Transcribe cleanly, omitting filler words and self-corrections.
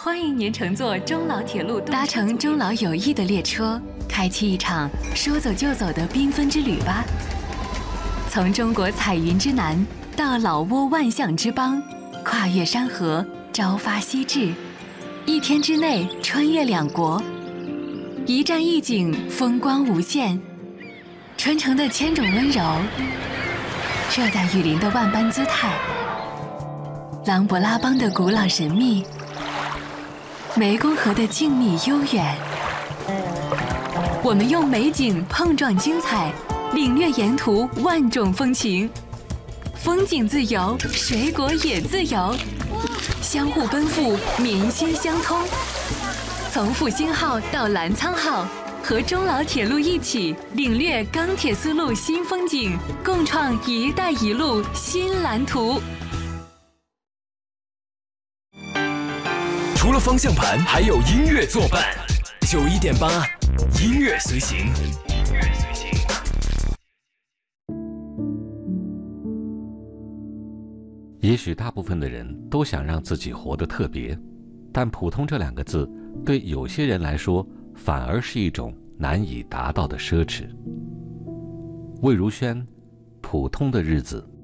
欢迎您乘坐中老铁路， 搭乘中老友谊的列车，开启一场说走就走的缤纷之旅吧。从中国彩云之南到老挝万象之邦，跨越山河，朝发夕至，一天之内穿越两国，一站一景，风光无限。春城的千种温柔，热带雨林的万般姿态，琅勃拉邦的古老神秘，湄公河的静谧悠远。我们用美景碰撞精彩，领略沿途万种风情。风景自由，水果也自由，相互奔赴，民心相通。从复兴号到澜沧号，和中老铁路一起领略钢铁丝路新风景，共创“一带一路”新蓝图。 除了方向盘，还有音乐作伴。91.8，音乐随行。 也许大部分的人都想让自己活得特别，但普通这两个字对有些人来说反而是一种难以达到的奢侈。魏如萱，普通的日子。